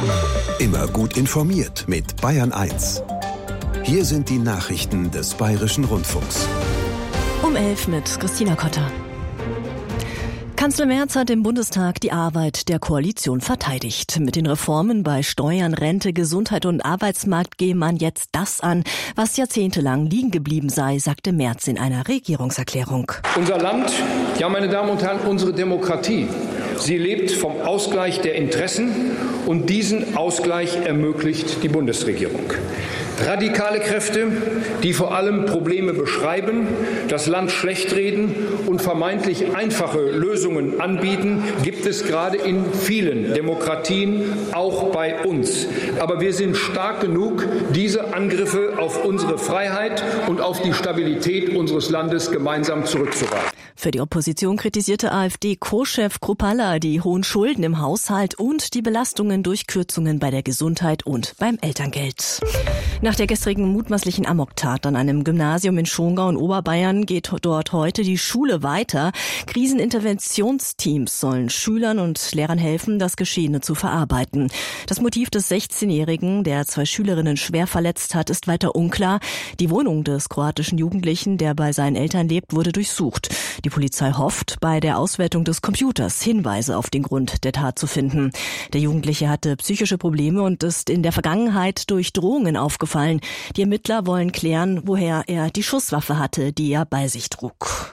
Immer gut informiert mit Bayern 1. Hier sind die Nachrichten des Bayerischen Rundfunks. Um 11 mit Christina Kotter. Kanzler Merz hat im Bundestag die Arbeit der Koalition verteidigt. Mit den Reformen bei Steuern, Rente, Gesundheit und Arbeitsmarkt gehe man jetzt das an, was jahrzehntelang liegen geblieben sei, sagte Merz in einer Regierungserklärung. Unser Land, ja meine Damen und Herren, unsere Demokratie, sie lebt vom Ausgleich der Interessen und diesen Ausgleich ermöglicht die Bundesregierung. Radikale Kräfte, die vor allem Probleme beschreiben, das Land schlechtreden und vermeintlich einfache Lösungen anbieten, gibt es gerade in vielen Demokratien, auch bei uns. Aber wir sind stark genug, diese Angriffe auf unsere Freiheit und auf die Stabilität unseres Landes gemeinsam zurückzuweisen. Für die Opposition kritisierte AfD-Co-Chef Kruppalla die hohen Schulden im Haushalt und die Belastungen durch Kürzungen bei der Gesundheit und beim Elterngeld. Nach der gestrigen mutmaßlichen Amoktat an einem Gymnasium in Schongau in Oberbayern geht dort heute die Schule weiter. Kriseninterventionsteams sollen Schülern und Lehrern helfen, das Geschehene zu verarbeiten. Das Motiv des 16-Jährigen, der 2 Schülerinnen schwer verletzt hat, ist weiter unklar. Die Wohnung des kroatischen Jugendlichen, der bei seinen Eltern lebt, wurde durchsucht. Die Polizei hofft, bei der Auswertung des Computers Hinweise auf den Grund der Tat zu finden. Der Jugendliche hatte psychische Probleme und ist in der Vergangenheit durch Drohungen aufgefallen. Die Ermittler wollen klären, woher er die Schusswaffe hatte, die er bei sich trug.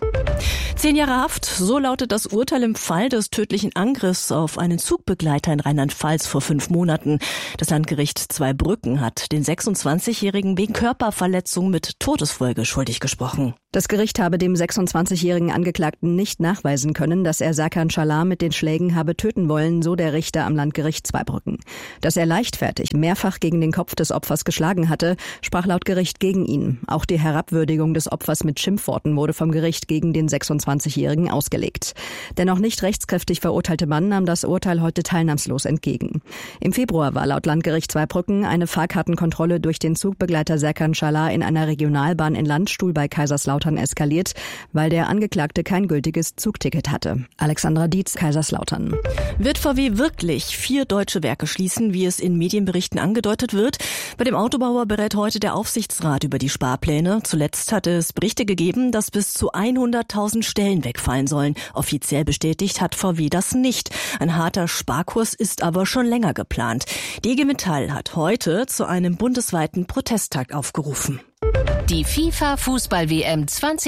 10 Jahre Haft, so lautet das Urteil im Fall des tödlichen Angriffs auf einen Zugbegleiter in Rheinland-Pfalz vor 5 Monaten. Das Landgericht Zweibrücken hat den 26-Jährigen wegen Körperverletzung mit Todesfolge schuldig gesprochen. Das Gericht habe dem 26-jährigen Angeklagten nicht nachweisen können, dass er Serkan Çalar mit den Schlägen habe töten wollen, so der Richter am Landgericht Zweibrücken. Dass er leichtfertig mehrfach gegen den Kopf des Opfers geschlagen hatte, sprach laut Gericht gegen ihn. Auch die Herabwürdigung des Opfers mit Schimpfworten wurde vom Gericht gegen den 26-jährigen ausgelegt. Der noch nicht rechtskräftig verurteilte Mann nahm das Urteil heute teilnahmslos entgegen. Im Februar war laut Landgericht Zweibrücken eine Fahrkartenkontrolle durch den Zugbegleiter Serkan Çalar in einer Regionalbahn in Landstuhl bei Kaiserslautern eskaliert, weil der Angeklagte kein gültiges Zugticket hatte. Alexandra Dietz, Kaiserslautern. Wird VW wirklich 4 deutsche Werke schließen, wie es in Medienberichten angedeutet wird? Bei dem Autobauer berät heute der Aufsichtsrat über die Sparpläne. Zuletzt hatte es Berichte gegeben, dass bis zu 100.000 Stellen wegfallen sollen. Offiziell bestätigt hat VW das nicht. Ein harter Sparkurs ist aber schon länger geplant. Die IG Metall hat heute zu einem bundesweiten Protesttag aufgerufen. Die FIFA-Fußball-WM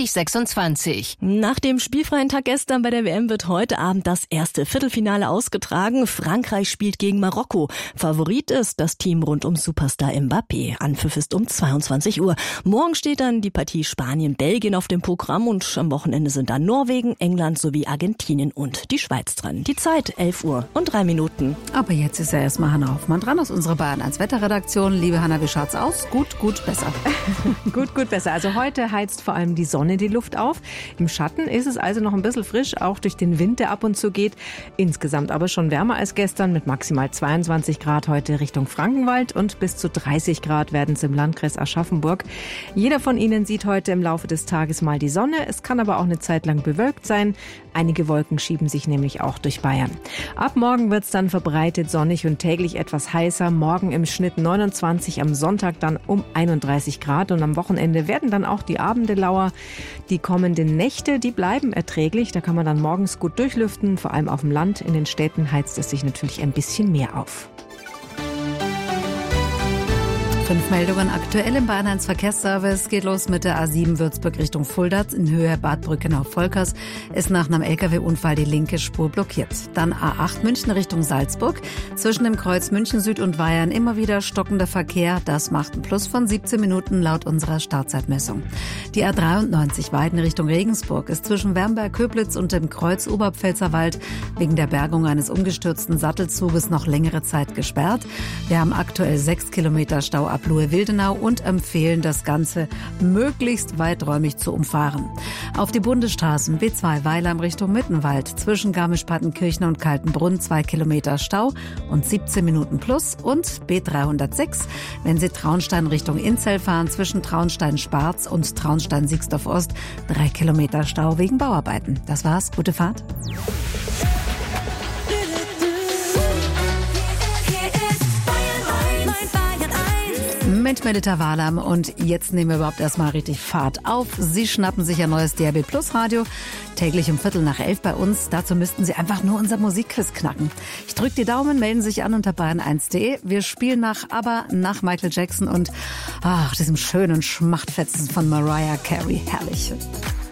2026. Nach dem spielfreien Tag gestern bei der WM wird heute Abend das erste Viertelfinale ausgetragen. Frankreich spielt gegen Marokko. Favorit ist das Team rund um Superstar Mbappé. Anpfiff ist um 22 Uhr. Morgen steht dann die Partie Spanien-Belgien auf dem Programm und am Wochenende sind dann Norwegen, England sowie Argentinien und die Schweiz dran. Die Zeit 11:03. Aber jetzt ist ja erstmal Hanna Hoffmann dran aus unserer Bayern 1 Wetterredaktion. Liebe Hanna, wie schaut's aus? Gut, besser. Gut, besser. Also heute heizt vor allem die Sonne die Luft auf. Im Schatten ist es also noch ein bisschen frisch, auch durch den Wind, der ab und zu geht. Insgesamt aber schon wärmer als gestern mit maximal 22 Grad heute Richtung Frankenwald und bis zu 30 Grad werden es im Landkreis Aschaffenburg. Jeder von Ihnen sieht heute im Laufe des Tages mal die Sonne. Es kann aber auch eine Zeit lang bewölkt sein. Einige Wolken schieben sich nämlich auch durch Bayern. Ab morgen wird es dann verbreitet sonnig und täglich etwas heißer. Morgen im Schnitt 29, am Sonntag dann um 31 Grad und am Wochenende werden dann auch die Abende lauer. Die kommenden Nächte, die bleiben erträglich. Da kann man dann morgens gut durchlüften. Vor allem auf dem Land. In den Städten heizt es sich natürlich ein bisschen mehr auf. 5 Meldungen aktuell im Bayern 1 Verkehrsservice. Geht los mit der A7 Würzburg Richtung Fulda in Höhe Bad Brückenau-Volkers. Ist nach einem LKW-Unfall die linke Spur blockiert. Dann A8 München Richtung Salzburg. Zwischen dem Kreuz München Süd und Weyern immer wieder stockender Verkehr. Das macht einen Plus von 17 Minuten laut unserer Startzeitmessung. Die A93 Weiden Richtung Regensburg ist zwischen Wernberg-Köblitz und dem Kreuz Oberpfälzerwald wegen der Bergung eines umgestürzten Sattelzuges noch längere Zeit gesperrt. Wir haben aktuell 6 Kilometer Stau ab Luhe-Wildenau und empfehlen, das Ganze möglichst weiträumig zu umfahren. Auf die Bundesstraßen B2 Weilheim Richtung Mittenwald zwischen Garmisch-Partenkirchen und Kaltenbrunn 2 Kilometer Stau und 17 Minuten plus und B306, wenn Sie Traunstein Richtung Inzell fahren zwischen Traunstein-Sparz und Traunstein-Siegsdorf-Ost 3 Kilometer Stau wegen Bauarbeiten. Das war's. Gute Fahrt. Mensch, Melita Wahlam. Und jetzt nehmen wir überhaupt erstmal richtig Fahrt auf. Sie schnappen sich ein neues DRB Plus Radio. Täglich um 11:15 bei uns. Dazu müssten Sie einfach nur unser Musikquiz knacken. Ich drücke die Daumen, melden sich an unter bayern1.de. Wir spielen nach ABBA, nach Michael Jackson und diesem schönen Schmachtfetzen von Mariah Carey. Herrlich.